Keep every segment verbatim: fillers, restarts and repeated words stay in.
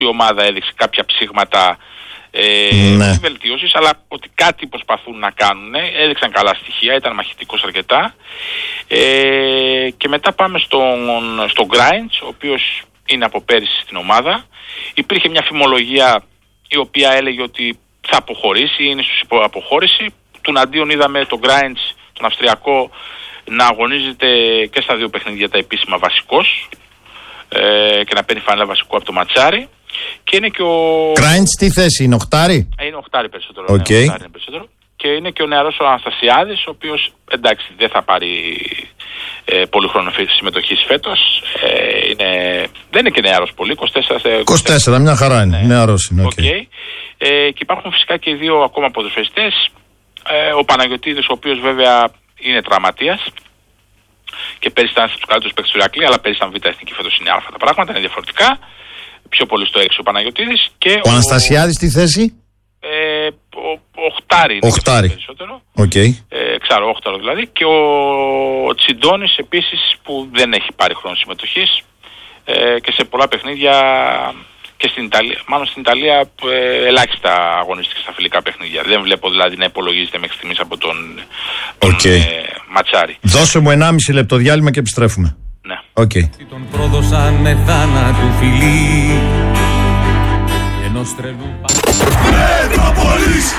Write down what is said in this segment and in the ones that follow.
η ομάδα έδειξε κάποια ψήγματα ε, ναι. βελτίωσης, αλλά ότι κάτι προσπαθούν να κάνουν. Έδειξαν καλά στοιχεία, ήταν μαχητικός αρκετά. Ε, και μετά πάμε στον, στον Γκράιντς, ο οποίος είναι από πέρυσι στην ομάδα. Υπήρχε μια φημολογία η οποία έλεγε ότι θα αποχωρήσει, είναι στους υποαποχώρηση. Του αντίον είδαμε τον Γκράιντς, τον Αυστριακό, να αγωνίζεται και στα δύο παιχνίδια τα επίσημα βασικός ε, και να παίρνει φανέλα βασικού από το Ματσάρι. Και είναι και ο... Γκράιντς τι θέση είναι, οχτάρι? Ε, είναι οχτάρι περισσότερο. Okay. Ναι, οχτάρι είναι περισσότερο. Και είναι και ο νεαρός ο Αναστασιάδης, ο οποίος εντάξει δεν θα πάρει ε, πολύ χρόνο συμμετοχής φέτος. Ε, είναι, δεν είναι και νεαρός πολύ, είκοσι τέσσερα. είκοσι τέσσερα, μια χαρά είναι, ναι. Νεαρός είναι. Okay. Okay. Ε, και υπάρχουν φυσικά και δύο ακόμα ποδοσφαιριστές. Ε, ο Παναγιωτίδης, ο οποίος βέβαια είναι τραυματίας και πέρυσι ήταν στους καλύτερους παίκτες του Ηρακλή, αλλά πέρυσι ήταν β' εθνική, φέτος είναι α τα πράγματα, είναι διαφορετικά. Πιο πολύ στο έξι ο Παναγιωτίδης. Και ο, ο Αναστασιάδης τι θέση? Ε, ο, οχτάρι είναι οχτάρι. Περισσότερο. Okay. Ε, ξέρω, οχτάρο δηλαδή. Και ο, ο Τσιντώνης επίσης που δεν έχει πάρει χρόνο συμμετοχής ε, και σε πολλά παιχνίδια και στην Ιταλία, μάλλον στην Ιταλία ε, ελάχιστα αγωνίστηκε στα φιλικά παιχνίδια. Δεν βλέπω δηλαδή να υπολογίζεται μέχρι στιγμής από τον, τον okay. ε, Ματσάρι. Δώσε μου ενάμιση λεπτό διάλειμμα και επιστρέφουμε. Ναι. Okay. Τον πρόδωσαν με θάνατου φιλί ενός τρελού Μετρόπολης.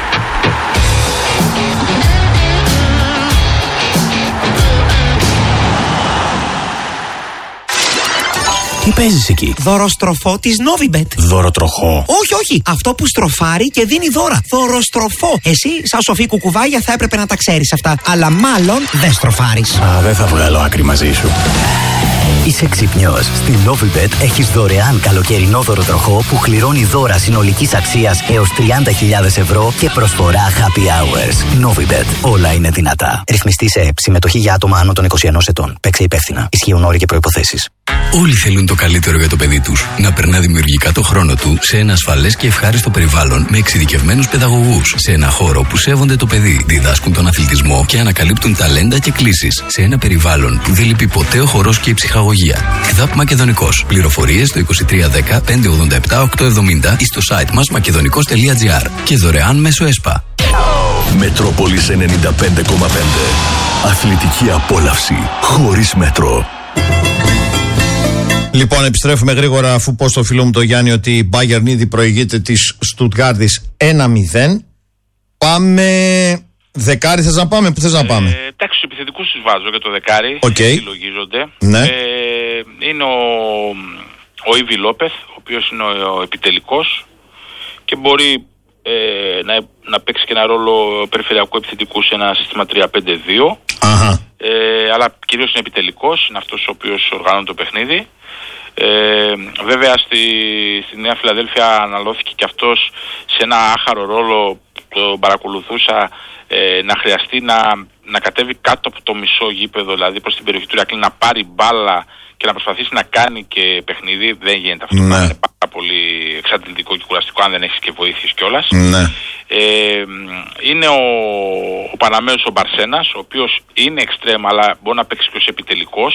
Τι παίζεις εκεί? Δωροστροφό της Novibet. Δωροτροχό? Όχι, όχι. Αυτό που στροφάρει και δίνει δώρα. Δωροστροφό. Εσύ, σαν σοφή κουκουβάγια, θα έπρεπε να τα ξέρεις αυτά. Αλλά μάλλον δεν στροφάρεις. Α, δεν θα βγάλω άκρη μαζί σου. Είσαι ξυπνιός. Στην Novibet έχεις δωρεάν καλοκαιρινό δωροτροχό που χληρώνει δώρα συνολικής αξίας έως τριάντα χιλιάδες ευρώ και προσφορά happy hours. Novibet. Όλα είναι δυνατά. Ρυθμιστή σε ΕΠ. Συμμετοχή για άτομα άνω των είκοσι ενός ετών. Παίξε υπεύθυνα. Ισχύουν όροι και προϋποθέσεις. Όλοι θέλουν το καλύτερο για το παιδί τους. Να περνά δημιουργικά το χρόνο του σε ένα ασφαλές και ευχάριστο περιβάλλον με εξειδικευμένους παιδαγωγούς. Σε ένα χώρο που σέβονται το παιδί, διδάσκουν τον αθλητισμό και ανακαλύπτουν ταλέντα και κλίσεις. Σε ένα περιβάλλον που δεν λείπει ποτέ ο χορός και η ψυχαγωγία. ΚΔΑΠ Μακεδονικός. Πληροφορίες στο είκοσι τρία δέκα πεντακόσια ογδόντα επτά οκτακόσια εβδομήντα ή στο site μας μακεδονικός τελεία τζι άρ και δωρεάν μέσω ΕΣΠΑ. Μετρόπολης ενενήντα πέντε κόμμα πέντε. Αθλητική απόλαυση χωρίς μέτρο. Λοιπόν, επιστρέφουμε γρήγορα αφού πω στο φίλο μου το Γιάννη ότι η Bayern ήδη προηγείται της Στουτγκάρδης ένα μηδέν. Πάμε... Δεκάρι θες να πάμε, πού θες να πάμε? Ε, εντάξει, στους επιθετικούς τους βάζω για το δεκάρι, okay. συλλογίζονται. Ναι. Ε, είναι ο, ο Ιβι Λόπεθ, ο οποίος είναι ο, ο επιτελικός και μπορεί ε, να, να παίξει και ένα ρόλο περιφερειακού επιθετικού σε ένα σύστημα τρία πέντε δύο. Αχα. Ε, αλλά κυρίως είναι επιτελικός, είναι αυτός ο οποίος οργανώνει το παιχνίδι. Ε, βέβαια στη, στη Νέα Φιλαδέλφια αναλώθηκε και αυτός σε ένα άχαρο ρόλο, το παρακολουθούσα, ε, να χρειαστεί να, να κατέβει κάτω από το μισό γήπεδο, δηλαδή προς την περιοχή του Ηρακλή, να πάρει μπάλα και να προσπαθήσει να κάνει και παιχνίδι. Δεν γίνεται αυτό. Ναι. Είναι πάρα πολύ εξαντλητικό και κουραστικό αν δεν έχεις και βοήθειες κιόλας. Ναι. Ε, είναι ο, ο Παναμέος ο Μπαρσένας, ο οποίος είναι εξτρέμ αλλά μπορεί να παίξει και ως επιτελικός.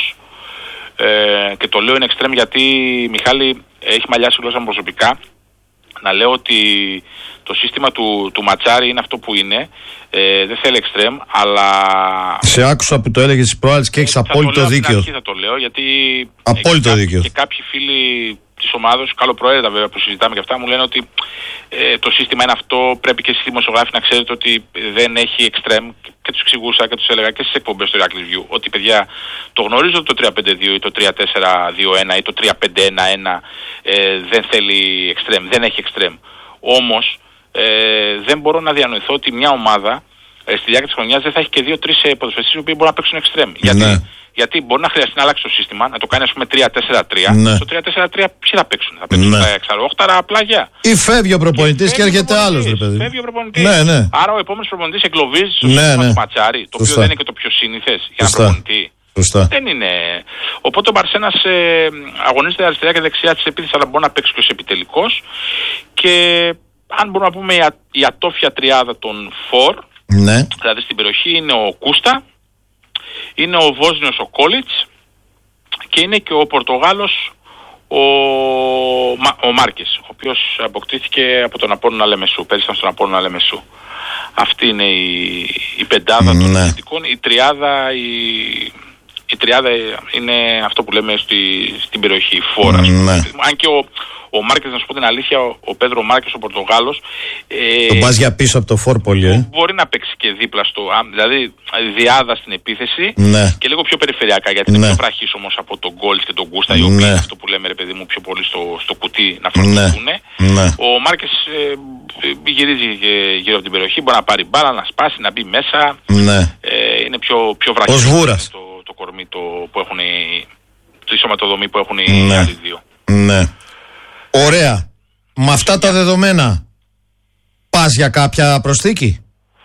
Ε, και το λέω είναι εξτρέμ γιατί, Μιχάλη, έχει μαλλιάσει γλώσσα μου προσωπικά να λέω ότι το σύστημα του, του Ματσάρι είναι αυτό που είναι. Ε, δεν θέλει εξτρέμ, αλλά... Σε άκουσα που το έλεγες τις προάλλες και έχεις ε, απόλυτο θα δίκιο. Θα το λέω γιατί... Απόλυτο και δίκιο. Και κάποιοι φίλοι της ομάδος, καλοπροαίρετα βέβαια που συζητάμε και αυτά, μου λένε ότι ε, το σύστημα είναι αυτό, πρέπει και εσείς δημοσιογράφοι να ξέρετε ότι δεν έχει εξτρέμ, και τους εξηγούσα και τους έλεγα και στις εκπομπές του Ηράκλειο View ότι παιδιά το γνωρίζω το τρία πέντε δύο ή το τρία τέσσερα δύο ένα ή το τρία πέντε ένα ένα ε, δεν θέλει εξτρέμ, δεν έχει εξτρέμ. Όμως ε, δεν μπορώ να διανοηθώ ότι μια ομάδα ε, στη διάρκεια της χρονιάς δεν θα έχει και δύο-τρεις ποδοσφαιριστές οι οποίοι μπορούν να παίξουν εξτρέμ. Ναι. Γιατί, γιατί μπορεί να χρειαστεί να αλλάξει το σύστημα, να το κάνει ας πούμε τρία τέσσερα τρία. Ναι. Στο τρία τέσσερα τρία ποιοι θα παίξουν? Θα παίξουν ναι. τα εξαρόχταρα πλάγια. Ή φεύγει ο προπονητής και, και έρχεται άλλος, ρε παιδί. Φεύγει ο προπονητής. Ναι, ναι. Άρα ο επόμενος προπονητής εγκλωβίζει στο ναι, σύστημα ναι. του Ματσάρι, το οποίο Σωστά. δεν είναι και το πιο σύνηθες για ένα προπονητή. Σωστά. Δεν είναι. Οπότε ο Μπαρσένας ε, αγωνίζεται αριστερά και δεξιά της επίθεσης, αλλά μπορεί να παίξει και ως επιτελικός. Και αν μπορούμε να πούμε η, α, η ατόφια τριάδα των φορ, ναι. δηλαδή στην περιοχή είναι ο Κούστα, είναι ο Βόσνιος ο Κόλιτς και είναι και ο Πορτογάλος ο, ο Μάρκες, ο οποίος αποκτήθηκε από τον Απόλλωνα Λεμεσού, πέρυσι ήταν στον Απόλλωνα Λεμεσού. Αυτή είναι η, η πεντάδα mm, των αθλητικών. Η τριάδα, η, η τριάδα είναι αυτό που λέμε στη, στην περιοχή, φόρα. Mm, αν και ο, ο Μάρκες, να σου πω την αλήθεια, ο, ο Πέδρο Μάρκες, ο Πορτογάλος, ε, τον πας για πίσω από το φόρ πολύ, ε. μπορεί να παίξει και δίπλα στο, δηλαδή διάδα στην επίθεση, ναι. και λίγο πιο περιφερειακά, γιατί ναι. είναι πιο βραχής όμως από τον Γκόλς και τον Γκούστα, οι οποίοι, αυτό που λέμε ρε παιδί μου, πιο πολύ στο, στο κουτί να φροντιστούν. Ναι. Ναι. Ο Μάρκες ε, γυρίζει γύρω από την περιοχή, μπορεί να πάρει μπάλα, να σπάσει, να μπει μέσα. Ναι. Ε, είναι πιο, πιο βραχής. Ως Βούρας. Το, το κορμί το, που έχουν οι, τη σωματοδομή που έχουν οι ναι. άλλοι δύο. Ναι. Ωραία. Με αυτά τα δεδομένα πας για κάποια προσθήκη?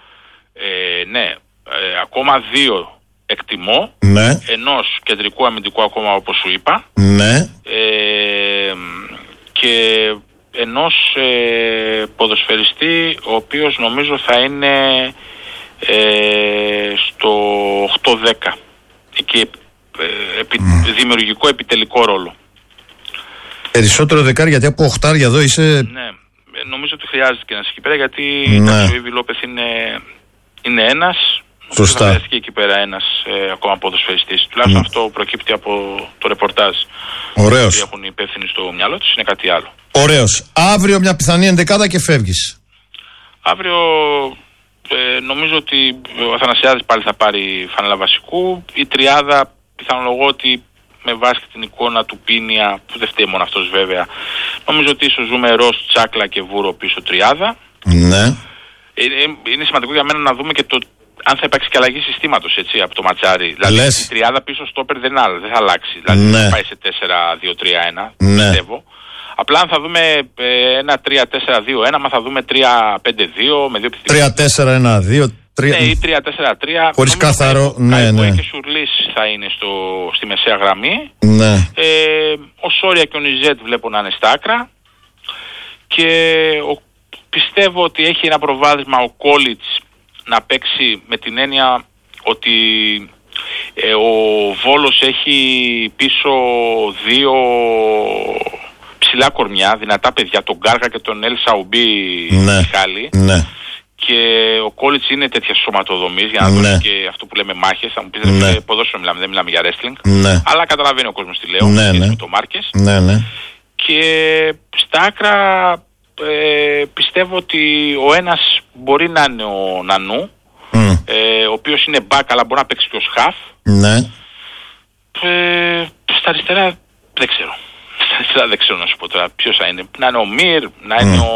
Ε, ναι. Ε, ακόμα δύο εκτιμώ. Ναι. Ενός κεντρικού αμυντικού ακόμα, όπως σου είπα. Ναι. Ε, και ενός ε, ποδοσφαιριστή, ο οποίος νομίζω θα είναι ε, στο οκτώ δέκα. Εκεί ε, επι, mm. δημιουργικό επιτελικό ρόλο. Περισσότερο δεκάρι, γιατί από οχτάρια εδώ είσαι... Ναι, νομίζω ότι χρειάζεται και ένας εκεί πέρα, γιατί ναι. ο Ιβι Λόπεθ είναι, είναι ένας. Σωστά. Θα χρειαστεί εκεί πέρα ένας ε, ακόμα ποδοσφαιριστής. Τουλάχιστον mm. αυτό προκύπτει από το ρεπορτάζ. Ωραίος. Ότι έχουν οι υπεύθυνοι στο μυαλό τους, είναι κάτι άλλο. Ωραίος. Αύριο μια πιθανή ενδεκάδα και φεύγεις. Αύριο ε, νομίζω ότι ο Αθανασιάδης πάλι θα πάρει φανέλα βασικού. Η τριάδα πιθανολογώ ότι με βάση την εικόνα του Πίνια, που δεν φταίει μόνο αυτός βέβαια, νομίζω ότι ίσως ζούμε Ροστ, Τσάκλα και Βούρο πίσω τριάδα. Ναι. Ε, ε, είναι σημαντικό για μένα να δούμε και το αν θα υπάρξει και αλλαγή συστήματος, έτσι, από το ματσάρι. Δηλαδή Λες. η τριάδα πίσω στόπερ δεν, δεν θα αλλάξει. Δηλαδή ναι. δεν θα πάει σε τέσσερα δύο τρία ένα, ναι. πιστεύω. Απλά αν θα δούμε ε, ένα τρία τέσσερα δύο ένα, μα θα δούμε τρία πέντε δύο με δύο επιθυμίες. τρία τέσσερα ένα δύο τρία... Ναι, ή τρία τέσσερα τρία. Χωρίς καθαρό, ναι, ναι. Και Σουρλής θα είναι στο, στη μεσαία γραμμή. Ναι. Ε, ο Σόρια και ο Νιζέτ βλέπω να είναι στα άκρα. Και ο, πιστεύω ότι έχει ένα προβάδισμα ο Κόλιτς να παίξει, με την έννοια ότι ε, ο Βόλος έχει πίσω δύο ψηλά κορμιά, δυνατά παιδιά, τον Γκάργα και τον Ελ Σαουμπί, ναι. Μιχάλη. Ναι. Και ο Κόλιτς είναι τέτοια σωματοδομής, για να ναι. δώσει και αυτό που λέμε μάχες. Θα μου πείτε, ναι. ποδόσφαιρο μιλάμε, δεν μιλάμε για wrestling. Ναι. Αλλά καταλαβαίνει ο κόσμος τι λέω, ναι, ναι. με το Μάρκες. Ναι, ναι. Και στα άκρα ε, πιστεύω ότι ο ένας μπορεί να είναι ο Νανού, mm. ε, ο οποίος είναι back, αλλά μπορεί να παίξει και ως half. Ναι. Ε, στα αριστερά δεν ξέρω. Στα αριστερά δεν ξέρω να σου πω τώρα ποιος θα είναι. Να είναι ο Μυρ, να είναι mm. ο...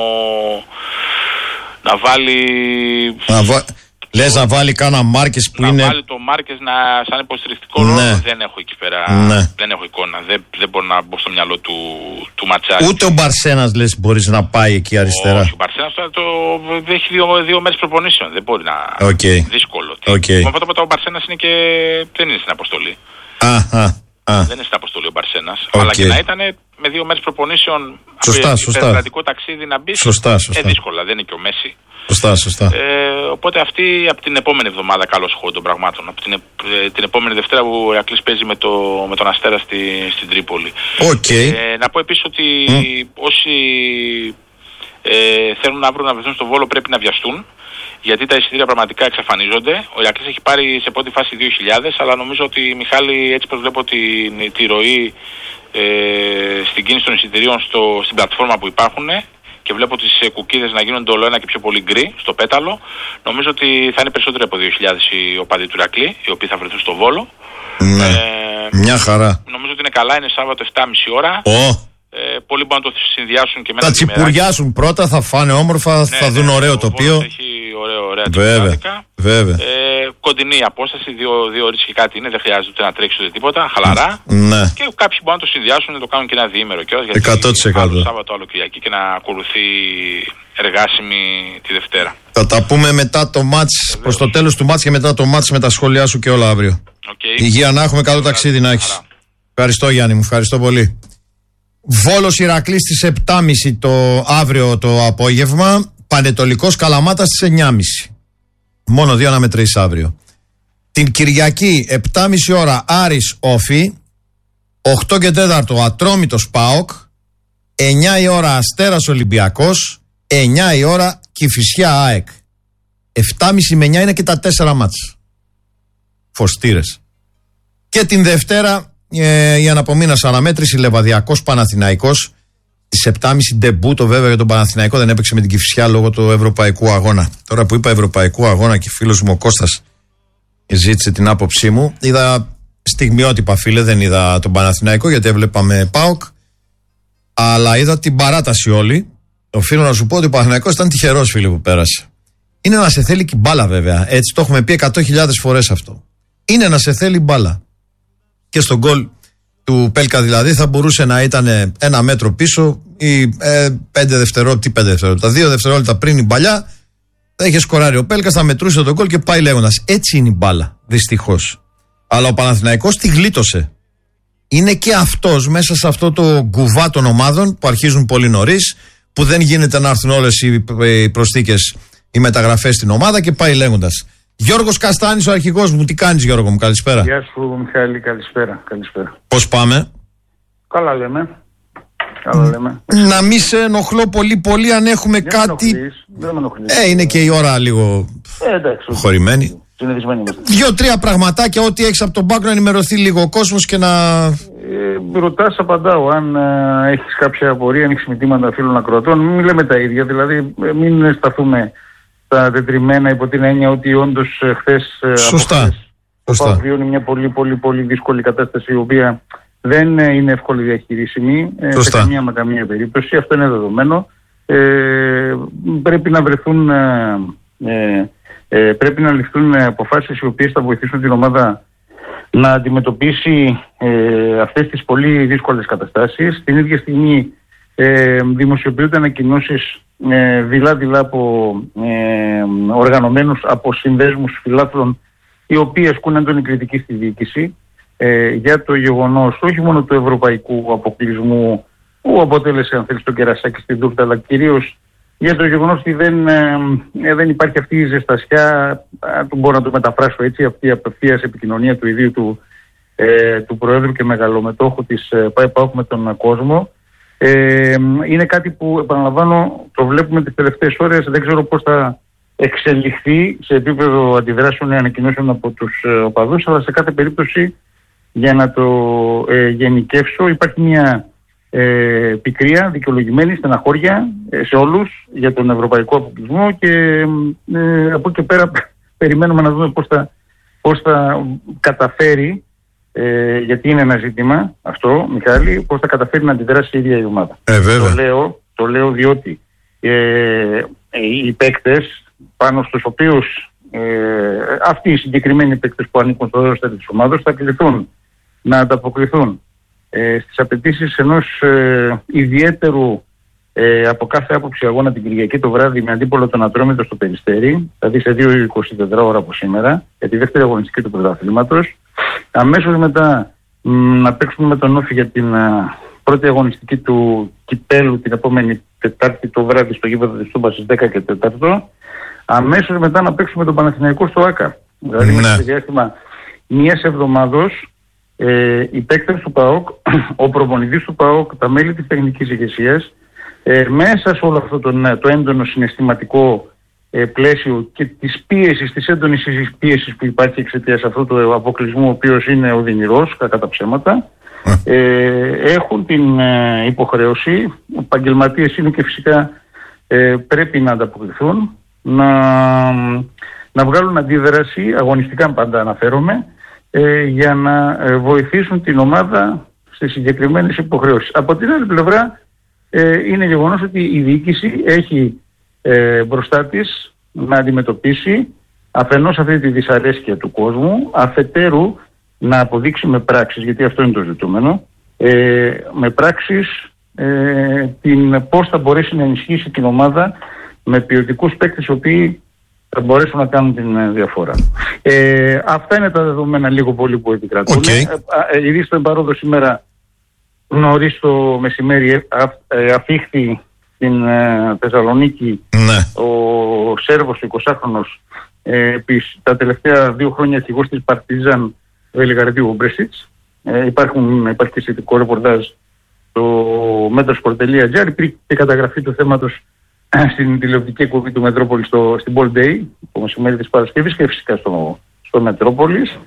να βάλει... Να βα... Λες να βάλει κάνα Μάρκες που να είναι... Να βάλει το Μάρκες να... σαν υποστηρικτικό ρόλο, ναι. δεν έχω εκεί πέρα, ναι. δεν έχω εικόνα, δεν, δεν μπορώ να μπω στο μυαλό του, του ματσάρι. Ούτε ο Μπαρσένας λες μπορείς να πάει εκεί αριστερά. Όχι, ο Μπαρσένας τώρα το... έχει δύο, δύο μέρες προπονήσεων, δεν μπορεί να... Okay. δύσκολο. Okay. Με αυτό ο Μπαρσένας είναι και... δεν είναι στην αποστολή. Α, α, α. Δεν είναι στην αποστολή ο Μπαρσένας, okay. αλλά και να ήταν με δύο μέρες προπονήσεων, σωστά, σωστά. υπερκρατικό ταξίδι να μπει, σωστά, σωστά. Ε, δύσκολα, δεν είναι και ο Μέση. Σωστά, σωστά. Ε, οπότε αυτή από την επόμενη εβδομάδα καλώς χώρο των πραγμάτων. Από την, ε, την επόμενη Δευτέρα που ο Ηρακλής παίζει με, το, με τον Αστέρα στη, στην Τρίπολη. Okay. Ε, να πω επίσης ότι mm. όσοι ε, θέλουν να βρουν να βρεθούν στο Βόλο πρέπει να βιαστούν. Γιατί τα εισιτήρια πραγματικά εξαφανίζονται. Ο Ηρακλής έχει πάρει σε πρώτη φάση δύο χιλιάδες, αλλά νομίζω ότι Μιχάλη, έτσι πως βλέπω τη, τη ροή ε, στην κίνηση των εισιτηρίων στο, στην πλατφόρμα που υπάρχουν, και βλέπω τις ε, κουκίδες να γίνονται όλο ένα και πιο πολύ γκρι στο πέταλο, νομίζω ότι θα είναι περισσότερο από δύο χιλιάδες οι οπαδοί του Ηρακλή, οι οποίοι θα βρεθούν στο Βόλο. Ναι. Ε, μια χαρά. Νομίζω ότι είναι καλά, είναι Σάββατο επτά και μισή ώρα. Oh. Ε, πολλοί μπορούν να το συνδυάσουν και με ένα. Θα τσιπουριάσουν πρώτα, θα φάνε όμορφα, ναι, θα δουν ναι, ωραίο τοπίο. Έχει ωραίο, ωραία βέβαια, βέβαια. Ε, κοντινή απόσταση, δύο, δύο ώρες και κάτι είναι, δεν χρειάζεται ούτε να τρέξει ούτε τίποτα, χαλαρά. Ναι. Και κάποιοι μπορούν να το συνδυάσουν, να το κάνουν και ένα διήμερο κιόλας. Γιατί εκατό τοις εκατό. Άλλο Σάββατο, άλλο Κυριακή και να ακολουθεί εργάσιμη τη Δευτέρα. Θα τα πούμε μετά το μάτς, προς το τέλος του μάτς και μετά το μάτς με τα σχόλιά σου και όλα αύριο. Okay. Υγεία να έχουμε, καλό ταξίδι να έχεις. Ευχαριστώ Γιάννη μου, ευχαριστώ πολύ. Βόλος Ηρακλής στις επτά και μισή το αύριο το απόγευμα. Πανετολικός Καλαμάτας στις εννιά και μισή. Μόνο δύο αναμετρήσεις αύριο. Την Κυριακή επτά και μισή ώρα Άρης Όφη. οκτώ και τέταρτο Ατρόμητος ΠΑΟΚ, εννιά η ώρα Αστέρας Ολυμπιακός, εννιά η ώρα Κηφισιά ΑΕΚ. επτά και μισή με εννιά είναι και τα τέσσερα μάτς. Φωστήρες. Και την Δευτέρα ε, η αναπομείνας αναμέτρηση Λεβαδιακός Παναθηναϊκός. Στις επτά και μισή ντεμπούτο βέβαια για τον Παναθηναϊκό, δεν έπαιξε με την Κηφισιά λόγω του ευρωπαϊκού αγώνα. Τώρα που είπα ευρωπαϊκού αγώνα και φίλος μου ο Κώστας ζήτησε την άποψή μου, είδα στιγμιότυπα, φίλε, δεν είδα τον Παναθηναϊκό γιατί έβλεπα με ΠΑΟΚ, αλλά είδα την παράταση όλη. Οφείλω να σου πω ότι ο Παναθηναϊκός ήταν τυχερός, φίλε, που πέρασε. Είναι να σε θέλει και μπάλα, βέβαια. Έτσι το έχουμε πει εκατό χιλιάδες φορές αυτό. Είναι να σε θέλει μπάλα. Και στον γκολ του Πέλκα δηλαδή θα μπορούσε να ήταν ένα μέτρο πίσω ή ε, πέντε δευτερόλεπτα. Τι πέντε δευτερόλεπτα. Δύο δευτερόλεπτα πριν η μπαλιά θα είχε σκοράρει ο Πέλκας, θα μετρούσε τον γκολ και πάει λέγοντας. Έτσι είναι η μπάλα, δυστυχώς. Αλλά ο Παναθηναϊκός τη γλίτωσε. Είναι και αυτός μέσα σε αυτό το γκουβά των ομάδων που αρχίζουν πολύ νωρίς, που δεν γίνεται να έρθουν όλες οι προσθήκες, οι μεταγραφές στην ομάδα και πάει λέγοντας. Γιώργος Καστάνης, ο αρχηγός μου. Τι κάνεις, Γιώργο μου, καλησπέρα. Γεια σου, Μιχάλη, καλησπέρα. καλησπέρα. Πώς πάμε? Καλά λέμε. Καλά λέμε. Να μην σε ενοχλώ πολύ πολύ αν έχουμε δεν κάτι. Δεν με ενοχλείς. Ε, είναι και η ώρα λίγο ε, χωρημένη. Δύο-τρία πραγματάκια, ό,τι έχεις από τον πάγκο να ενημερωθεί λίγο ο κόσμος και να. Ε, ρωτάς, απαντάω. Αν ε, έχεις κάποια απορία, αν έχεις μηνύματα φίλων ακροατών, μην λέμε τα ίδια. Δηλαδή, μην σταθούμε τα τετριμμένα υπό την έννοια ότι όντως χθες. Σωστά. Το ΠΑΟΚ βιώνει μια πολύ, πολύ, πολύ δύσκολη κατάσταση, η οποία δεν είναι εύκολη διαχειρίσιμη ε, σε καμία με καμία περίπτωση. Αυτό είναι δεδομένο. Ε, πρέπει να βρεθούν. Ε, ε, Ε, πρέπει να ληφθούν αποφάσεις οι οποίες θα βοηθήσουν την ομάδα να αντιμετωπίσει ε, αυτές τις πολύ δύσκολες καταστάσεις. Την ίδια στιγμή ε, δημοσιοποιούνται ανακοινώσεις ε, δειλά-δειλά από ε, οργανωμένους, από συνδέσμους φιλάθλων, οι οποίοι ασκούν έντονη κριτική στη διοίκηση ε, για το γεγονός όχι μόνο του ευρωπαϊκού αποκλεισμού που αποτέλεσε, αν θέλεις, τον κερασάκι στην τούρτα, αλλά κυρίως για το γεγονός ότι δεν, ε, δεν υπάρχει αυτή η ζεστασιά, ε, μπορώ να το μεταφράσω έτσι, αυτή η απευθείας επικοινωνία του ιδίου του, ε, του Προέδρου και μεγαλομετόχου της ε, ΠΑΟΚ με τον κόσμο. Ε, είναι κάτι που, επαναλαμβάνω, το βλέπουμε τις τελευταίες ώρες, δεν ξέρω πώς θα εξελιχθεί σε επίπεδο αντιδράσεων ή ανακοινώσεων από τους ε, οπαδούς, αλλά σε κάθε περίπτωση, για να το ε, γενικεύσω, υπάρχει μια Ε, πικρία, δικαιολογημένη, στεναχώρια ε, σε όλους για τον ευρωπαϊκό αποκλεισμό και ε, από εκεί πέρα περιμένουμε να δούμε πώς θα, πώς θα καταφέρει, ε, γιατί είναι ένα ζήτημα αυτό, Μιχάλη, πώς θα καταφέρει να αντιδράσει η ίδια η ομάδα. Ε, το, λέω, το λέω διότι ε, οι παίκτες πάνω στους οποίους ε, αυτοί οι συγκεκριμένοι παίκτες που ανήκουν στο δρόμο της ομάδας θα κληθούν να ανταποκριθούν Ε, στις απαιτήσεις ενός ε, ιδιαίτερου ε, από κάθε άποψη αγώνα την Κυριακή το βράδυ με αντίπολο τον Ατρόμητο στο Περιστέρι, δηλαδή σε δύο είκοσι τέσσερις ώρα από σήμερα, για τη δεύτερη αγωνιστική του πρωταθλήματος. Αμέσως μετά μ, να παίξουμε με τον Όφη για την α, πρώτη αγωνιστική του κυπέλου την επόμενη Τετάρτη το βράδυ στο γήπεδο της Τούμπας στις δέκα και τέσσερα. Αμέσως μετά να παίξουμε τον Παναθηναϊκό στο ΆΚΑ. Δηλαδή ναι. σε διάστημα μιας εβδομάδος. Ε, οι παίκτες του ΠΑΟΚ, ο προπονητής του ΠΑΟΚ, τα μέλη της τεχνικής ηγεσίας, ε, μέσα σε όλο αυτό το, το έντονο συναισθηματικό ε, πλαίσιο και της πίεσης, της έντονης πίεσης που υπάρχει εξαιτίας αυτού του αποκλεισμού, ο οποίος είναι οδυνηρός, κατά τα ψέματα, ε, έχουν την ε, υποχρέωση, επαγγελματίες είναι και φυσικά ε, πρέπει να ανταποκριθούν, να, να βγάλουν αντίδραση, αγωνιστικά πάντα αναφέρομαι, Ε, για να ε, βοηθήσουν την ομάδα στις συγκεκριμένες υποχρεώσεις. Από την άλλη πλευρά ε, είναι γεγονός ότι η διοίκηση έχει ε, μπροστά της να αντιμετωπίσει αφενός αυτή τη δυσαρέσκεια του κόσμου, αφετέρου να αποδείξει με πράξεις, γιατί αυτό είναι το ζητούμενο, ε, με πράξεις ε, την, πώς θα μπορέσει να ενισχύσει την ομάδα με ποιοτικούς παίκτες οι οποίοι θα μπορέσουν να κάνουν την διαφορά. Ε, αυτά είναι τα δεδομένα λίγο πολύ που επικρατούν. Okay. Ε, Ήδη στο εμπαρόδο σήμερα νωρίς το μεσημέρι α, ε, αφήχθη στην ε, Θεσσαλονίκη ναι. ο Σέρβος, ο εικοσάχρονος, ε, τα τελευταία δύο χρόνια αρχηγός της Παρτίζαν Βελιγαρδίου, ο Μπρέσιτς, Ε, υπάρχουν, υπάρχει και σχετικό ρεπορτάζ στο metrosport τελεία gr. Υπήρχε και καταγραφή του θέματος στην τηλεοπτική εκπομπή του Μετρόπολη στο, στην Ball Day, το μεσημέρι της Παρασκευής, και φυσικά στο, στο Μετρόπολης.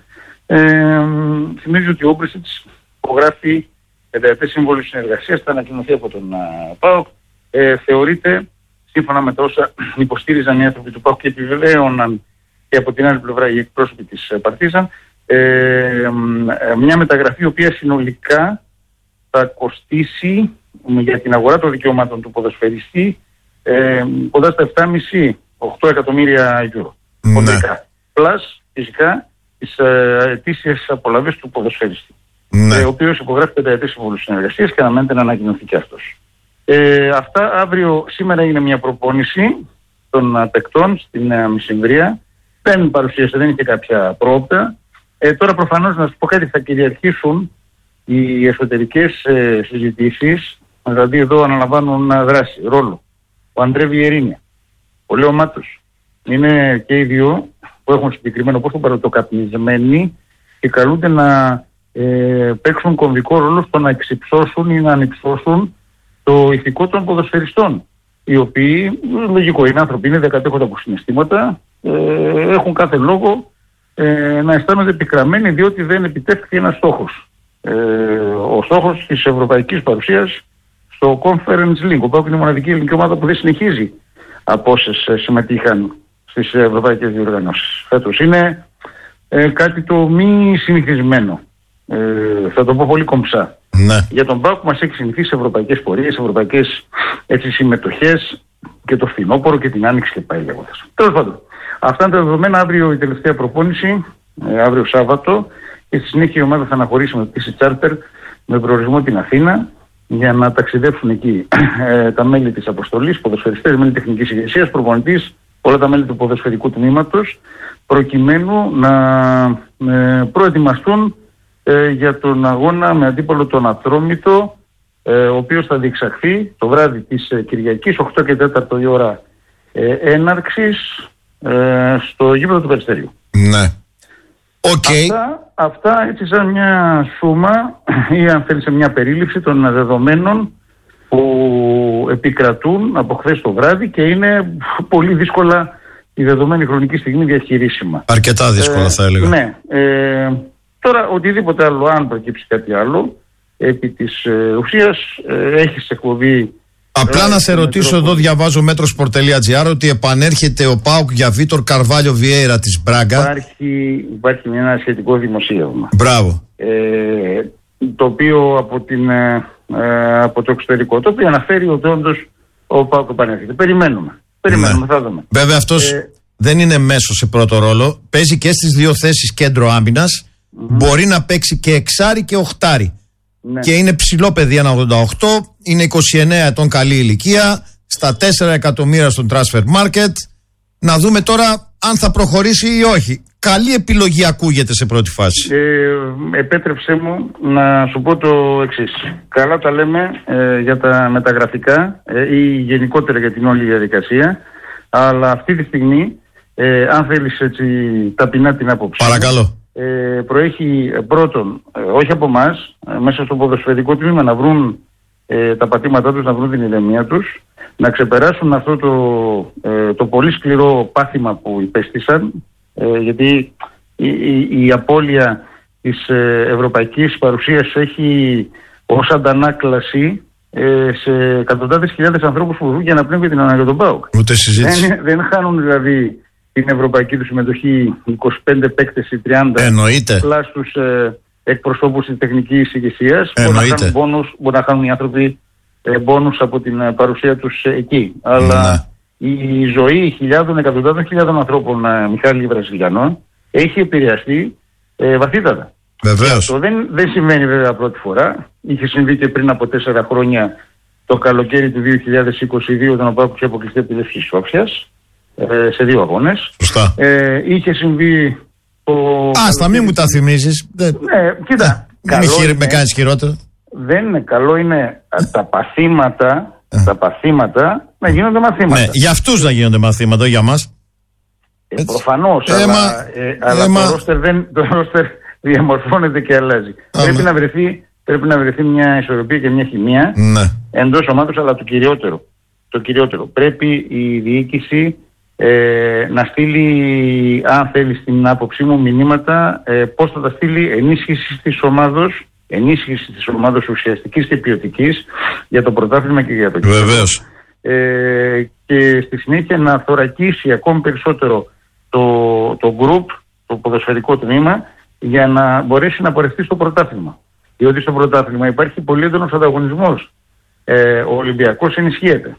Ε, θυμίζω ότι ο Όμπρισιτς υπογράφει πενταετές σύμβολο συνεργασίας, θα ανακοινωθεί από τον uh, ΠΑΟΚ. Ε, θεωρείται, σύμφωνα με τα όσα υποστήριζαν οι άνθρωποι του ΠΑΟΚ και επιβεβαίωναν και από την άλλη πλευρά οι εκπρόσωποι της Παρτίζαν, ε, ε, μια μεταγραφή η οποία συνολικά θα κοστίσει για την αγορά των δικαιωμάτων του ποδοσφαιριστή ε, κοντά στα επτά κόμμα πέντε οκτώ εκατομμύρια ευρώ. Ναι. Πλάς φυσικά τις ε, ετήσιες απολαβές του ποδοσφαιριστή. Ναι. Ε, ο οποίος υπογράφει πενταετές σύμβολο συνεργασίας και αναμένεται να ανακοινωθεί και αυτός. Ε, αυτά αύριο, σήμερα είναι μια προπόνηση των uh, παικτών στην uh, Μισημβρία. Δεν παρουσίασε, δεν είχε κάποια πρόοπτα. Ε, τώρα προφανώς να σας πω κάτι, θα κυριαρχήσουν οι εσωτερικές ε, συζητήσεις, δηλαδή εδώ αναλαμβάνουν uh, δράση, ρόλο. Ο Αντρέ Βιερίνια, ο Λέο Μάτος, είναι και οι δύο που έχουν συγκεκριμένο πόσο παροτοκαπνισμένοι και καλούνται να ε, παίξουν κομβικό ρόλο στο να εξυψώσουν ή να ανυψώσουν το ηθικό των ποδοσφαιριστών, οι οποίοι, λογικό είναι άνθρωποι, είναι δεκατέχοντα από συναισθήματα, ε, έχουν κάθε λόγο ε, να αισθάνονται πικραμένοι διότι δεν επιτεύχθηκε ένας στόχος. Ε, ο στόχος της ευρωπαϊκής παρουσίας στο Conference League. Ο ΠΑΟΚ είναι η μοναδική ελληνική ομάδα που δεν συνεχίζει από όσες συμμετείχαν στις ευρωπαϊκές διοργανώσεις. Φέτος είναι ε, κάτι το μη συνηθισμένο. Ε, θα το πω πολύ κομψά. Ναι. Για τον ΠΑΟΚ μας έχει συνηθίσει ευρωπαϊκές πορείες, ευρωπαϊκές έτσι, συμμετοχές και το φθινόπωρο και την άνοιξη και πάει λέγοντας. Τέλος πάντων, αυτά είναι τα δεδομένα. Αύριο η τελευταία προπόνηση, ε, αύριο Σάββατο, και στη συνέχεια η ομάδα θα αναχωρήσει με πτήση τσάρτερ με προορισμό την Αθήνα για να ταξιδέψουν εκεί ε, τα μέλη της αποστολής, ποδοσφαιριστές, μέλη τεχνικής ηγεσίας, προπονητής, όλα τα μέλη του ποδοσφαιρικού τμήματος, προκειμένου να ε, προετοιμαστούν ε, για τον αγώνα με αντίπαλο τον Ατρόμητο, ε, ο οποίος θα διεξαχθεί το βράδυ της ε, Κυριακής, οκτώ και τέταρτο η ώρα ε, έναρξης, ε, στο γήπεδο του Περιστερίου. Ναι. Okay. Αυτά, αυτά έτσι σαν μια σούμα ή αν θέλει σε μια περίληψη των δεδομένων που επικρατούν από χθες το βράδυ και είναι πολύ δύσκολα η δεδομένη χρονική στιγμή διαχειρίσιμα. Αρκετά δύσκολα ε, θα έλεγα. Ναι. Ε, τώρα οτιδήποτε άλλο, αν προκύψει κάτι άλλο, επί της ε, ουσίας ε, έχεις εκπομπή. Απλά να σε ρωτήσω εδώ, διαβάζω metrosport τελεία gr ότι επανέρχεται ο ΠΑΟΚ για Βίτορ Καρβάλιο Βιέιρα της Μπράγκα. Υπάρχει, υπάρχει ένα σχετικό δημοσίευμα. Μπράβο. Ε, το οποίο από, την, ε, από το εξωτερικό, το οποίο αναφέρει ότι όντως ο ΠΑΟΚ επανέρχεται. Περιμένουμε. Περιμένουμε, ναι. Θα δούμε. Βέβαια αυτός ε, δεν είναι μέσο σε πρώτο ρόλο. Παίζει και στις δύο θέσεις κέντρο άμυνας. Mm-hmm. Μπορεί να παίξει και εξάρι και οχτάρι. Ναι. Και είναι ψηλό παιδί, ένα ογδόντα οκτώ, είναι είκοσι εννέα ετών, καλή ηλικία, στα τέσσερα εκατομμύρια στον transfer market. Να δούμε τώρα αν θα προχωρήσει ή όχι. Καλή επιλογή ακούγεται σε πρώτη φάση. Ε, επέτρεψέ μου να σου πω το εξής. Καλά τα λέμε ε, για τα μεταγραφικά ε, ή γενικότερα για την όλη διαδικασία, αλλά αυτή τη στιγμή, ε, αν θέλεις έτσι ταπεινά την άποψη. Παρακαλώ. Ε, προέχει ε, πρώτον, ε, όχι από εμάς, ε, μέσα στο ποδοσφαιρικό τμήμα να βρουν ε, τα πατήματά τους, να βρουν την ηρεμία τους, να ξεπεράσουν αυτό το, ε, το πολύ σκληρό πάθημα που υπέστησαν, ε, γιατί η, η, η απώλεια της ε, ευρωπαϊκής παρουσίας έχει ως αντανάκλαση ε, σε εκατοντάδες χιλιάδες ανθρώπους που βγουν για να πνεύουν την ανάγκη των ΠΑΟΚ. Ούτε συζήτηση. Δεν, δεν χάνουν δηλαδή την ευρωπαϊκή του συμμετοχή είκοσι πέντε παίκτες ή τριάντα. Εννοείται. Πλάς τους ε, εκπροσώπους της τεχνικής ηγεσίας. Μπορεί να χάνουν μπόνους, μπορεί να χάνουν οι άνθρωποι ε, μπόνους από την ε, παρουσία τους ε, εκεί. Αλλά ναι. η ζωή χιλιάδων, εκατοντάδων χιλιάδων ανθρώπων, ε, Μιχάλη Βραζιλιανών, έχει επηρεαστεί ε, βαθύτατα. Βεβαίως. Αυτό δεν, δεν συμβαίνει βέβαια πρώτη φορά. Είχε συμβεί και πριν από τέσσερα χρόνια, το καλοκαίρι του δύο χιλιάδες είκοσι δύο, όταν ο ΠΑΟΚ είχε αποκλειστεί από τη Λευκή Σόφιας σε δύο αγώνες. Σωστά. Ε, είχε συμβεί το... Άστα, μην μου τα θυμίζεις. Ναι, κοίτα. Ναι, μην χειρι... με κάνεις χειρότερο. Δεν είναι καλό, είναι τα παθήματα, τα παθήματα να γίνονται μαθήματα. Ναι, για αυτούς να γίνονται μαθήματα, για μας. Ε, προφανώς, ε, αλλά, μα, ε, αλλά ε, το ρόστερ δεν... Το ρόστερ διαμορφώνεται και αλλάζει. Πρέπει να, βρεθεί, πρέπει να βρεθεί μια ισορροπία και μια χημεία ναι. εντός ομάδος, αλλά το κυριότερο. Το κυριότερο. Πρέπει η διοίκηση ε, να στείλει, αν θέλει στην άποψή μου, μηνύματα ε, πώς θα τα στείλει ενίσχυση της ομάδος, ενίσχυση της ομάδος ουσιαστικής και ποιοτικής για το πρωτάθλημα και για το κύπελλο. Βεβαίως. Ε, και στη συνέχεια να θωρακίσει ακόμη περισσότερο το, το group, το ποδοσφαιρικό τμήμα, για να μπορέσει να πορευτεί στο πρωτάθλημα. Διότι στο πρωτάθλημα υπάρχει πολύ έντονος ανταγωνισμός. Ε, ο Ολυμπιακός ενισχύεται.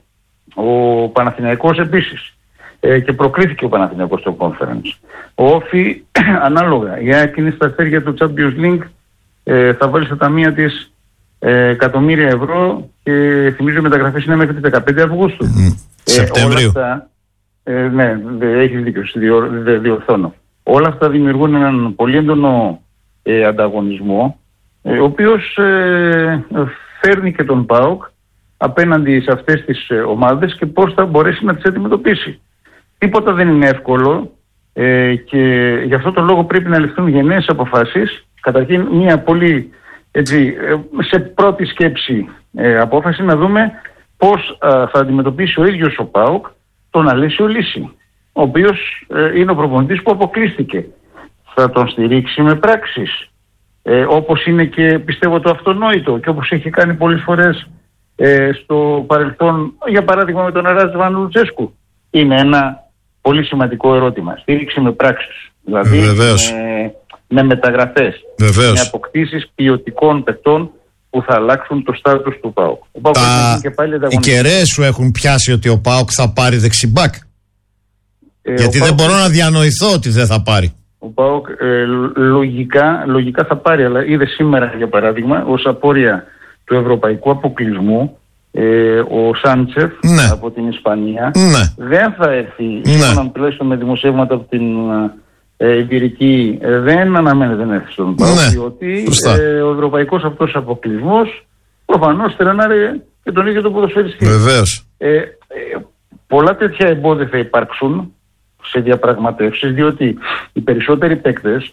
Ο Παναθηναϊκός επίσης. Ε, και προκρίθηκε ο Παναθηναϊκός στο conference. Ο Όφι ανάλογα. Η ΑΕΚ είναι στα αστέρια του Champions League. Ε, θα βάλει στα ταμεία της ε, εκατομμύρια ευρώ και θυμίζω οι μεταγραφές είναι μέχρι τις δεκαπέντε Αυγούστου. Mm, ε, Σεπτέμβριο. Αυτά, ε, ναι, έχεις δίκιο, διορ, δε, διορθώνω. Όλα αυτά δημιουργούν έναν πολύ έντονο ε, ανταγωνισμό, ε, ο οποίος ε, φέρνει και τον ΠΑΟΚ απέναντι σε αυτές τις ε, ομάδες και πώς θα μπορέσει να τις αντιμετωπίσει. Τίποτα δεν είναι εύκολο ε, και γι' αυτό το λόγο πρέπει να ληφθούν γενναίες αποφάσεις. Καταρχήν μια πολύ έτσι, σε πρώτη σκέψη ε, απόφαση να δούμε πώς ε, θα αντιμετωπίσει ο ίδιος ο ΠΑΟΚ τον Αλέσιο Λύση, ο οποίος ε, είναι ο προπονητής που αποκλείστηκε. Θα τον στηρίξει με πράξεις, ε, όπως είναι και πιστεύω το αυτονόητο και όπως έχει κάνει πολλές φορές ε, στο παρελθόν, για παράδειγμα με τον Ράτζβαν Λουτσέσκου. Είναι ένα πολύ σημαντικό ερώτημα. Στήριξη με πράξεις. Δηλαδή με, με μεταγραφές, Βεβαίως. με αποκτήσεις ποιοτικών παικτών που θα αλλάξουν το στάτους του ΠΑΟΚ. Ο ΠΑΟΚ Τα... και πάλι οι κεραίες σου έχουν πιάσει ότι ο ΠΑΟΚ θα πάρει δεξιμπάκ. Ε, Γιατί δεν ΠΑΟΚ... μπορώ να διανοηθώ ότι δεν θα πάρει. Ο ΠΑΟΚ ε, λογικά, λογικά θα πάρει, αλλά είδε σήμερα για παράδειγμα ως απόρρια του ευρωπαϊκού αποκλεισμού ε, ο Σάντσεφ ναι. από την Ισπανία ναι. δεν θα έρθει ναι. τουλάχιστον με δημοσιεύματα από την ε, Ιμπειρική ε, δεν αναμένεται να έρθει στον ΠΑΟΚ ναι. διότι ε, ο ευρωπαϊκός αυτός αποκλεισμός προφανώς τρενάρει και τον ίδιο τον ποδοσφαιριστή. Βεβαίως. Ε, ε, πολλά τέτοια εμπόδια θα υπάρξουν σε διαπραγματεύσεις, διότι οι περισσότεροι παίκτες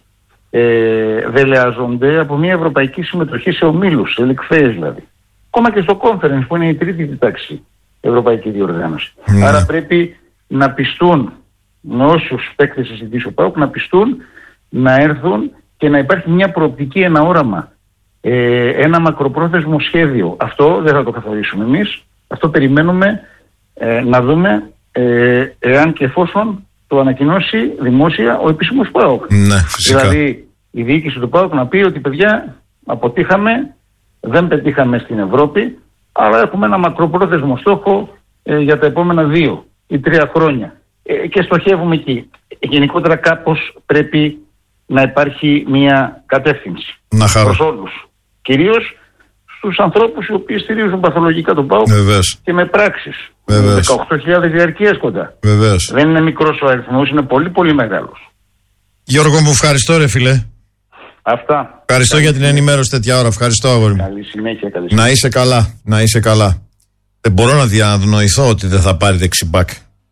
ε, δελεάζονται από μια ευρωπαϊκή συμμετοχή σε ομίλους, σε λικφαίες δηλαδή. Ακόμα και στο conference που είναι η τρίτη τάξη ευρωπαϊκή διοργάνωση. Mm. Άρα πρέπει να πιστούν με όσους παίκτες συζητήσει ο ΠΑΟΚ, να πιστούν, να έρθουν και να υπάρχει μια προοπτική, ένα όραμα, ε, ένα μακροπρόθεσμο σχέδιο. Αυτό δεν θα το καθορίσουμε εμείς, αυτό περιμένουμε ε, να δούμε ε, εάν και εφόσον το ανακοινώσει δημόσια ο επίσημος ΠΑΟΚ. Ναι, φυσικά. Δηλαδή η διοίκηση του ΠΑΟΚ να πει ότι παιδιά αποτύχαμε, δεν πετύχαμε στην Ευρώπη, αλλά έχουμε ένα μακροπρόθεσμο στόχο ε, για τα επόμενα δύο ή τρία χρόνια. Ε, και στοχεύουμε εκεί. Γενικότερα κάπως πρέπει να υπάρχει μια κατεύθυνση προς όλους. Κυρίως στους ανθρώπους οι οποίοι στηρίζουν παθολογικά τον ΠΑΟΚ και με πράξεις. δεκαοκτώ χιλιάδες διαρκείας κοντά. Βεβαίως. Δεν είναι μικρός ο αριθμός, είναι πολύ πολύ μεγάλος. Γιώργο μου, ευχαριστώ ρε φίλε. Αυτά. Ευχαριστώ καλή για την ενημέρωση τέτοια ώρα. Ευχαριστώ αγόρι μου. Καλή συνέχεια, καλή συνέχεια. Να είσαι καλά, να είσαι καλά. Δεν μπορώ να διανοηθώ ότι δεν θα πάρει δεξιμπάκ.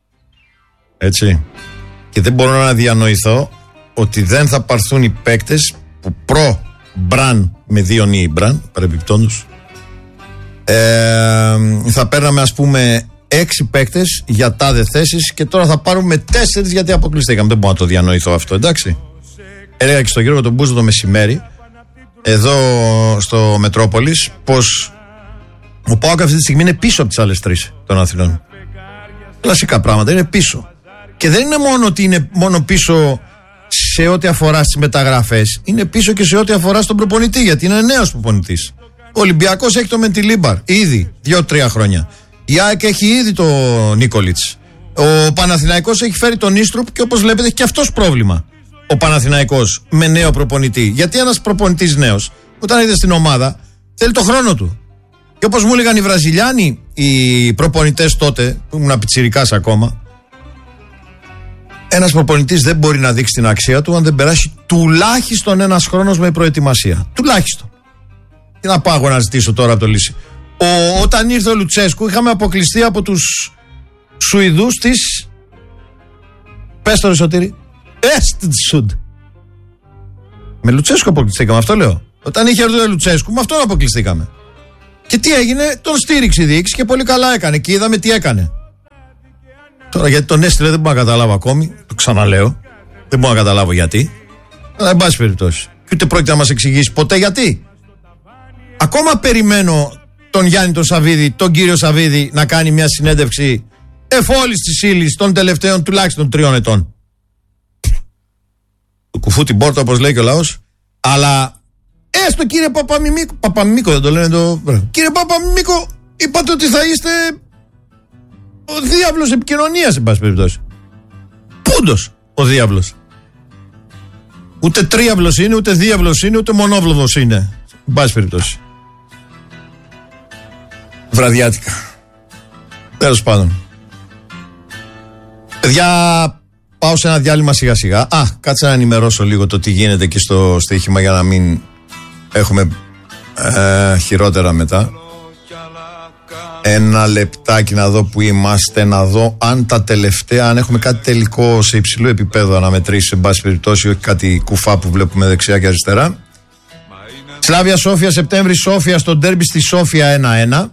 Έτσι. Και δεν μπορώ να διανοηθώ ότι δεν θα πάρθουν οι παίκτες που προ Μπραν με δύο νύοι Μπραν, παρεμπιπτόντως. Ε, θα παίρναμε ας πούμε έξι παίκτες για τάδε θέσεις και τώρα θα πάρουμε τέσσερις γιατί αποκλειστήκαμε. Δεν μπορώ να το διανοηθώ αυτό, εντάξει. Έλεγα και στον Γιώργο τον Μπούζο το μεσημέρι εδώ στο Μετρόπολης πως ο ΠΑΟΚ αυτή τη στιγμή είναι πίσω από τις άλλες τρεις των Αθηνών. Κλασικά πράγματα, είναι πίσω. Και δεν είναι μόνο ότι είναι μόνο πίσω σε ό,τι αφορά στις μεταγραφές, είναι πίσω και σε ό,τι αφορά στον προπονητή, γιατί είναι νέος προπονητής. Ο Ολυμπιακός έχει το Μεντιλίμπαρ ήδη δύο-τρία χρόνια. Η ΑΕΚ έχει ήδη το Νίκολιτς. Ο Παναθηναϊκός έχει φέρει τον Ίστρουπ και όπως βλέπετε έχει και αυτός πρόβλημα. Ο Παναθηναϊκός με νέο προπονητή. Γιατί ένας προπονητής νέος, όταν είδε στην ομάδα, θέλει το χρόνο του. Και όπως μου έλεγαν οι Βραζιλιάνοι, οι προπονητές τότε, που ήμουν πιτσιρικάς ακόμα, ένας προπονητής δεν μπορεί να δείξει την αξία του αν δεν περάσει τουλάχιστον ένας χρόνος με προετοιμασία. Τουλάχιστον. Τι να πάω να ζητήσω τώρα από το Λύση. Ο, όταν ήρθε ο Λουτσέσκου, είχαμε αποκλειστεί από τους Σουηδούς της. Πες το ρε Σωτήρη. Εστσουντ. Με Λουτσέσκου αποκλειστήκαμε, αυτό λέω. Όταν είχε έρθει ο Λουτσέσκου, με αυτόν αποκλειστήκαμε. Και τι έγινε, τον στήριξε η διοίκηση και πολύ καλά έκανε. Και είδαμε τι έκανε. Τώρα γιατί τον έστειλε δεν μπορώ να καταλάβω ακόμη. Το ξαναλέω. Δεν μπορώ να καταλάβω γιατί. Αλλά εν πάση περιπτώσει. Και ούτε πρόκειται να μας εξηγήσει ποτέ γιατί. Ακόμα περιμένω τον Γιάννη τον Σαββίδη, τον κύριο Σαββίδη, να κάνει μια συνέντευξη εφόλης της ύλης των τελευταίων τουλάχιστον τριών ετών. Του κουφού την πόρτα, όπως λέει και ο λαός. Αλλά έστω κύριε Παπαμιμίκο, Παπαμιμίκο δεν το λένε το. Κύριε Παπαμιμίκο, είπατε ότι θα είστε ο διάβλος επικοινωνίας, εν πάση περιπτώσει. Πούντος ο διάβλος. Ούτε τρίαυλος είναι, ούτε διάβλος είναι, ούτε μονόβλωδος είναι. Εν πάση περιπτώσει. Βραδιάτικα. Τέλος πάντων. Παιδιά, πάω σε ένα διάλειμμα σιγά σιγά. Α, κάτσε να ενημερώσω λίγο το τι γίνεται και στο στοίχημα για να μην έχουμε ε, χειρότερα μετά. Ένα λεπτάκι να δω που είμαστε, να δω αν τα τελευταία, αν έχουμε κάτι τελικό σε υψηλό επίπεδο να μετρήσει, σε μπάση περιπτώσει, όχι κάτι κουφά που βλέπουμε δεξιά και αριστερά. Σλάβια Σόφια, Σεπτέμβρη Σόφια, στο ντέρμπι στη Σόφια ένα ένα.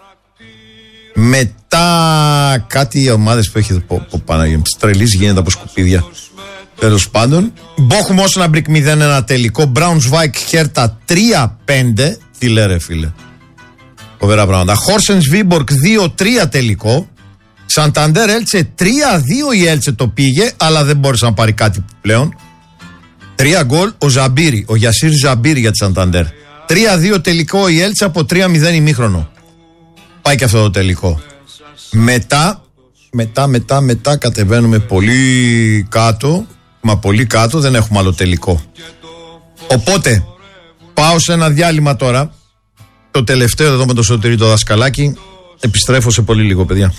Μετά κάτι ομάδες που έχει τρελής γίνεται από σκουπίδια. Τέλος πάντων. Μπόχουμ Όσναμπρικ μηδέν ένα τελικό. Μπράουνσβάικ Χέρτα τρία πέντε. Τι λέει ρε φίλε. Φοβερά πράγματα. Χόρσενς Βίμπορκ δύο τρία τελικό. Σανταντέρ Έλτσε τρία δύο η Έλτσε το πήγε, αλλά δεν μπόρεσε να πάρει κάτι πλέον. Τρία γκολ ο Ζαμπίρι, ο Γιασίρ Ζαμπίρι για τη Σανταντέρ. τρία δύο τελικό η Έλτσε από τρία μηδέν ημίχρονο. Πάει και αυτό το τελικό. Μετά, μετά, μετά, μετά κατεβαίνουμε πολύ κάτω. Μα πολύ κάτω, δεν έχουμε άλλο τελικό. Οπότε, πάω σε ένα διάλειμμα τώρα. Το τελευταίο εδώ με το Σωτήρι το δασκαλάκι. Επιστρέφω σε πολύ λίγο, παιδιά.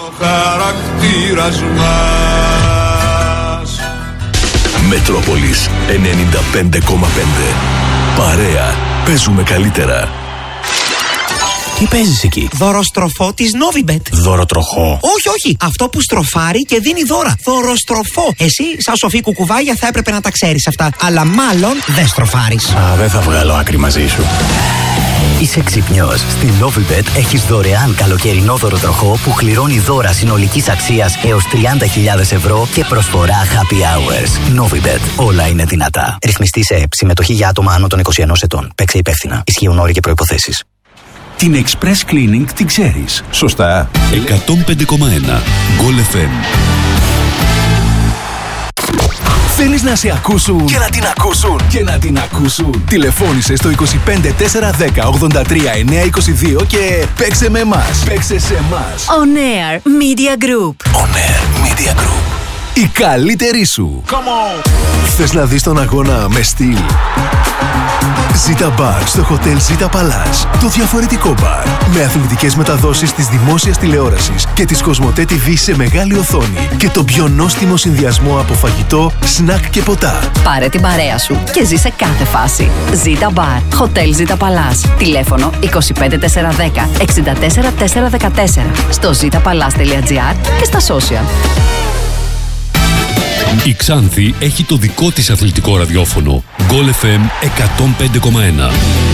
Μετρόπολης ενενήντα πέντε κόμμα πέντε. Παρέα, παίζουμε καλύτερα. Τι παίζεις εκεί? Δωροστροφό της Novibet. Δωροτροχό? Όχι, όχι. Αυτό που στροφάρει και δίνει δώρα. Δωροστροφό. Εσύ, σαν σοφή κουκουβάγια, θα έπρεπε να τα ξέρεις αυτά. Αλλά μάλλον δεν στροφάρεις. Α, δεν θα βγάλω άκρη μαζί σου. Είσαι ξυπνιός. Στην Novibet έχεις δωρεάν καλοκαιρινό δωροτροχό που κληρώνει δώρα συνολικής αξίας έως τριάντα χιλιάδες ευρώ και προσφορά happy hours. Novibet. Όλα είναι δυνατά. Ρυθμιστή σε ΕΠ. Συμμετοχή για άτομα άνω των είκοσι ενός ετών. Παίξε υπεύθυνα. Ισχύουν όροι και προϋποθέσεις. Την Express Cleaning την ξέρεις, σωστά? εκατόν πέντε κόμμα ένα Goal εφ εμ. Θέλεις να σε ακούσουν και να την ακούσουν και να την ακούσουν? Τηλεφώνησε στο είκοσι πέντε τετρακόσια δέκα ογδόντα τρία εννιακόσια είκοσι δύο και παίξε με εμάς. Παίξε σε εμάς. On Air Media Group. On Air Media Group. Η καλύτερη σου. Come on. Θες να δεις τον αγώνα με στυλ? Ζήτα Μπαρ στο Hotel Ζήτα Παλάς. Το διαφορετικό μπαρ. Με αθλητικές μεταδόσεις της δημόσιας τηλεόρασης και της Κοσμοτέ τι βι σε μεγάλη οθόνη. Και το πιο νόστιμο συνδυασμό από φαγητό, σνακ και ποτά. Πάρε την παρέα σου και ζει σε κάθε φάση. Ζήτα Μπαρ. Hotel Ζήτα Παλάς. Τηλέφωνο είκοσι πέντε τετρακόσια δέκα εξήντα τέσσερα τετρακόσια δεκατέσσερα. Στο ζήτα παλάς τελεία τζι άρ και στα social. Η Ξάνθη έχει το δικό της αθλητικό ραδιόφωνο. Goal εφ εμ εκατόν πέντε κόμμα ένα.